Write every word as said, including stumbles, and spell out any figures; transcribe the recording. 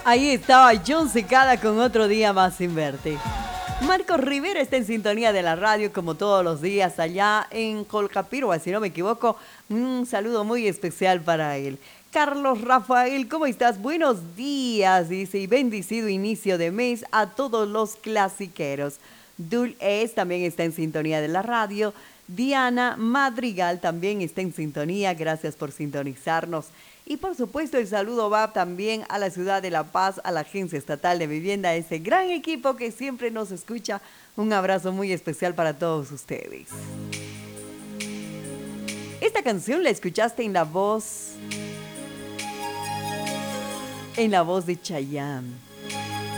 Ahí estaba John Cicada con Otro Día Más Sin Verte. Marcos Rivera está en sintonía de la radio como todos los días allá en Colcapirua, si no me equivoco. Un saludo muy especial para él. Carlos Rafael, ¿cómo estás? Buenos días, dice, y bendecido inicio de mes a todos los clasiqueros. Dul Es también está en sintonía de la radio. Diana Madrigal también está en sintonía, gracias por sintonizarnos. Y por supuesto el saludo va también a la ciudad de La Paz, a la Agencia Estatal de Vivienda, a ese gran equipo que siempre nos escucha. Un abrazo muy especial para todos ustedes. Esta canción la escuchaste en la voz, en la voz de Chayanne.